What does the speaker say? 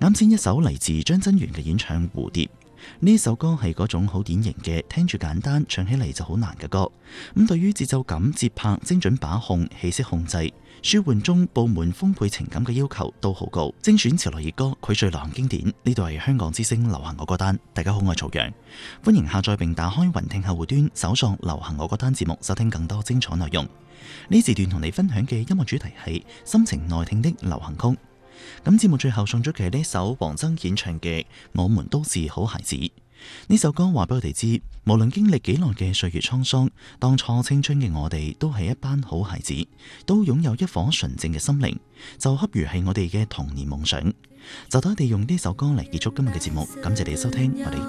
啱先一首嚟自張真源嘅演唱《蝴蝶》，呢首歌係嗰種好典型嘅聽住簡單，唱起嚟就好難嘅歌。咁對於節奏感、節拍、精準把控、氣息控制、舒緩中佈滿豐沛情感嘅要求都好高。精選潮流熱歌，膾炙流行經典。呢度係香港之聲流行我歌單。大家好，我係曹陽，歡迎下載並打開雲聽客戶端，搜索流行我歌單節目，收聽更多精彩內容。呢時段同你分享嘅音樂主題係心情內聽的流行曲。咁節目最後送咗嘅呢首黃錚演唱嘅《我們都是好孩子》。呢首歌話俾我哋知，無論經歷幾耐嘅歲月滄桑，當初青春嘅我哋都係一班好孩子，都擁有一顆純正嘅心靈，就恰如係我哋嘅童年夢想。就等我哋用呢首歌嚟結束今日嘅節目，感謝你收聽我哋